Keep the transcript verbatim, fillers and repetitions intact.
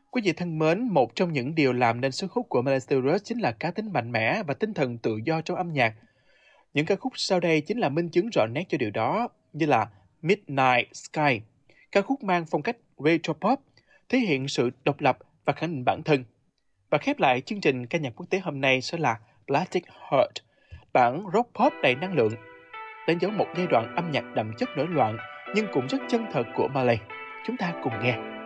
Quý vị thân mến, một trong những điều làm nên sức hút của Miley Cyrus chính là cá tính mạnh mẽ và tinh thần tự do trong âm nhạc. Những ca khúc sau đây chính là minh chứng rõ nét cho điều đó, như là Midnight Sky, ca khúc mang phong cách retro pop, thể hiện sự độc lập và khẳng định bản thân. Và khép lại chương trình ca nhạc quốc tế hôm nay sẽ là Plastic Heart, bản rock pop đầy năng lượng, đánh dấu một giai đoạn âm nhạc đậm chất nổi loạn nhưng cũng rất chân thật của Miley. Chúng ta cùng nghe.